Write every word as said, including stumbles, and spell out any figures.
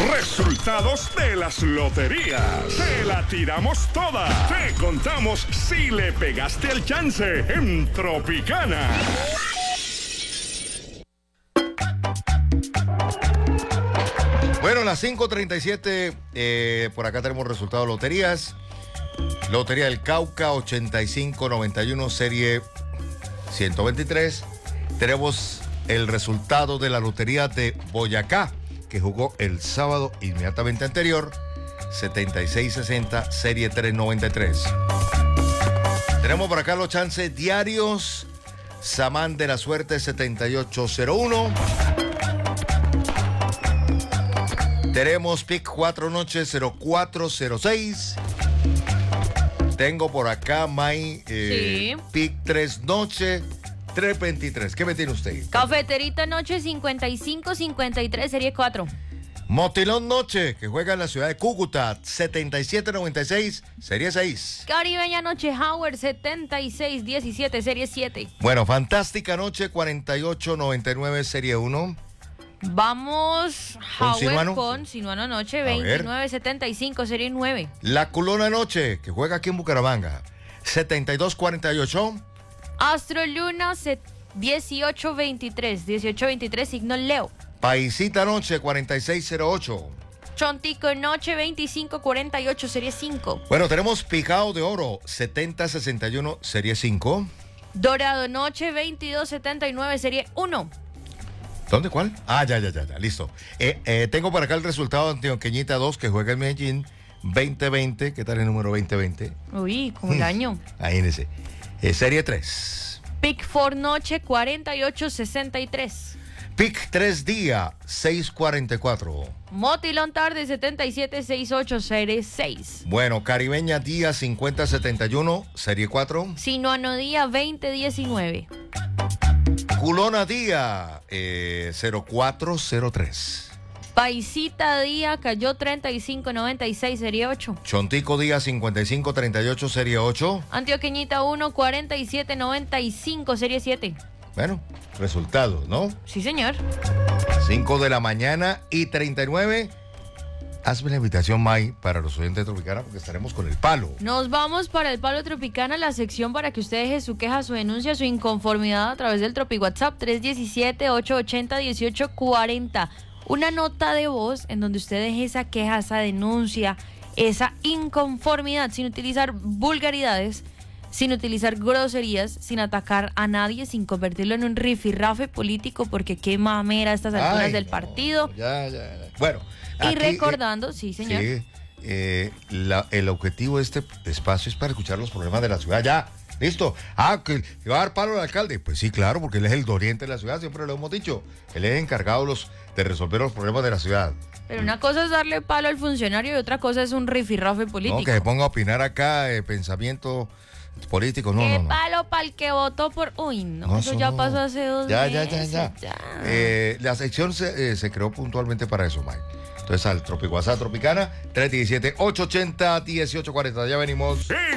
Resultados de las loterías. Te la tiramos toda. Te contamos si le pegaste el chance en Tropicana. Bueno, las cinco treinta y siete, eh, por acá tenemos resultados de loterías. Lotería del Cauca, ochenta y cinco noventa y uno, serie ciento veintitrés. Tenemos el resultado de la Lotería de Boyacá, que jugó el sábado inmediatamente anterior, setenta y seis sesenta, serie trescientos noventa y tres. Tenemos por acá los chances diarios. Samán de la Suerte, setenta y ocho cero uno. Tenemos Pic cuatro noches, cero cuatro cero seis. Tengo por acá, May, eh, sí. Pic tres noches, trescientos veintitrés. ¿Qué me tiene usted? Cafeterita Noche, cincuenta y cinco cincuenta y tres, serie cuatro. Motilón Noche, que juega en la ciudad de Cúcuta, setenta y siete noventa y seis, serie seis. Caribeña Noche, Howard, setenta y seis diecisiete, serie siete. Bueno, Fantástica Noche, cuarenta y ocho noventa y nueve, serie uno. Vamos, ¿Con Howard Sinuano? con Sinuano Noche, veintinueve setenta y cinco, serie nueve. La Culona Noche, que juega aquí en Bucaramanga, setenta y dos cuarenta y ocho. Astro Luna, dieciocho veintitrés, dieciocho veintitrés, signo Leo. Paisita Noche, cuarenta y seis cero ocho. Chontico Noche, veinticinco cuarenta y ocho, serie cinco. Bueno, tenemos Picado de Oro, setenta sesenta y uno, serie cinco. Dorado Noche, veintidós setenta y nueve, serie uno. ¿Dónde? ¿Cuál? Ah, ya, ya, ya, ya, listo. Eh, eh, tengo por acá el resultado de Antioqueñita dos, que juega en Medellín, veinte veinte. ¿Qué tal el número veinte veinte? Uy, como el año. Ahí en ese. Eh, serie tres. Pic cuatro Noche, cuarenta y ocho sesenta y tres. Pic tres Día, seiscientos cuarenta y cuatro. Motilón Tarde, setenta y siete sesenta y ocho, serie seis. Bueno, Caribeña Día, cincuenta setenta y uno, serie cuatro. Sinuano Día, veinte diecinueve. Culona Día, eh, cero cuatro cero tres. Paisita Día cayó treinta y cinco noventa y seis, serie ocho. Chontico Día, cincuenta y cinco treinta y ocho, serie ocho. Antioqueñita uno, cuarenta y siete noventa y cinco, serie siete. Bueno, resultados, ¿no? Sí, señor. cinco de la mañana y treinta y nueve. Hazme la invitación, May, para los oyentes de Tropicana, porque estaremos con el palo. Nos vamos para el Palo Tropicana, la sección para que usted deje su queja, su denuncia, su inconformidad a través del Tropi WhatsApp tres uno siete, ocho ocho cero, uno ocho cuatro cero. Una nota de voz en donde usted deje esa queja, esa denuncia, esa inconformidad, sin utilizar vulgaridades, sin utilizar groserías, sin atacar a nadie, sin convertirlo en un rifirrafe político, porque qué mamera a estas alturas Ay, del no, partido. Ya, ya, ya. Bueno. Y aquí, recordando, eh, sí, señor. Sí, eh, la, el objetivo de este espacio es para escuchar los problemas de la ciudad. Ya, listo. Ah, que le va a dar palo al alcalde. Pues sí, claro, porque él es el doriente de la ciudad, siempre lo hemos dicho. Él es encargado los, de resolver los problemas de la ciudad. Pero una cosa es darle palo al funcionario y otra cosa es un rifirrafe político. No, que se ponga a opinar acá, eh, pensamiento político, no, ¿Qué no, no. palo para el que votó por...? Uy, no, no eso eso ya no. pasó hace dos ya, meses. Ya, ya, ya, ya. Eh, la sección se, eh, se creó puntualmente para eso, Mike. Entonces al Tropi WhatsApp Tropicana, tres uno siete, ocho ocho cero, uno ocho cuatro cero. Ya venimos.